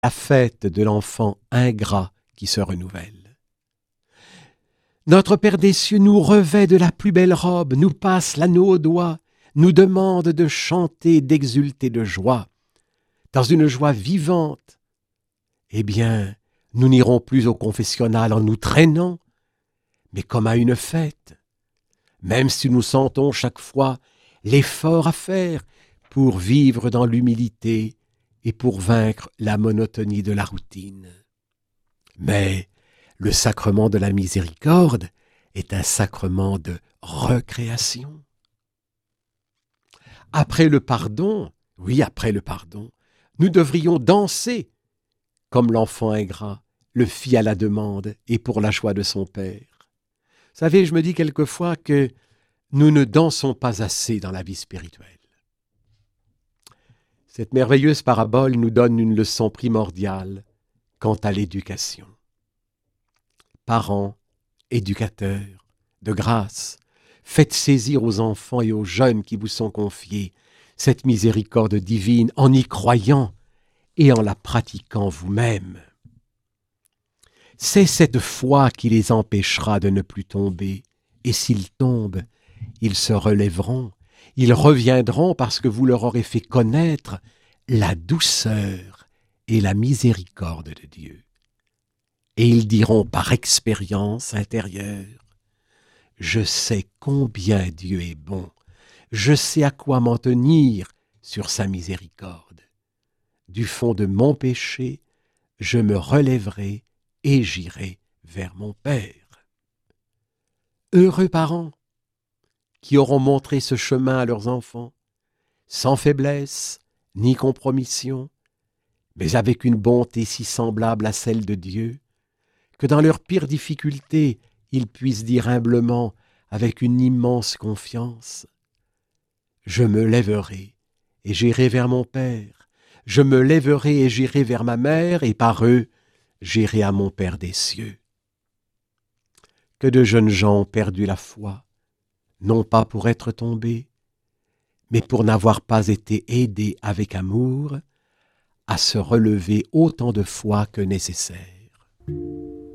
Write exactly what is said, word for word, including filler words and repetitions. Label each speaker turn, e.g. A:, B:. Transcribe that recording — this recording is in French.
A: la fête de l'enfant ingrat qui se renouvelle. Notre Père des cieux nous revêt de la plus belle robe, nous passe l'anneau au doigt, nous demande de chanter, d'exulter de joie, dans une joie vivante. Eh bien, nous n'irons plus au confessionnal en nous traînant, mais comme à une fête, même si nous sentons chaque fois l'effort à faire pour vivre dans l'humilité et pour vaincre la monotonie de la routine. Mais le sacrement de la miséricorde est un sacrement de recréation. Après le pardon, oui, après le pardon, nous devrions danser comme l'enfant ingrat le fit à la demande et pour la joie de son père. Vous savez, je me dis quelquefois que nous ne dansons pas assez dans la vie spirituelle. Cette merveilleuse parabole nous donne une leçon primordiale quant à l'éducation. Parents, éducateurs, de grâce, faites saisir aux enfants et aux jeunes qui vous sont confiés cette miséricorde divine en y croyant et en la pratiquant vous-même. C'est cette foi qui les empêchera de ne plus tomber, et s'ils tombent, ils se relèveront, ils reviendront parce que vous leur aurez fait connaître la douceur et la miséricorde de Dieu. Et ils diront par expérience intérieure, « Je sais combien Dieu est bon, je sais à quoi m'en tenir sur sa miséricorde. Du fond de mon péché, je me relèverai et j'irai vers mon Père. » Heureux parents qui auront montré ce chemin à leurs enfants, sans faiblesse ni compromission, mais avec une bonté si semblable à celle de Dieu, que dans leurs pires difficultés, ils puissent dire humblement, avec une immense confiance, « Je me lèverai et j'irai vers mon Père, je me lèverai et j'irai vers ma mère, et par eux, j'irai à mon Père des cieux. » Que de jeunes gens ont perdu la foi, non pas pour être tombés, mais pour n'avoir pas été aidés avec amour à se relever autant de fois que nécessaire.